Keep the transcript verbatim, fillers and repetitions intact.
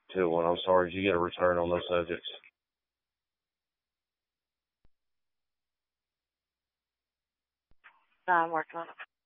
till one. I'm sorry. Did you get a return on those subjects? No, I'm working on it.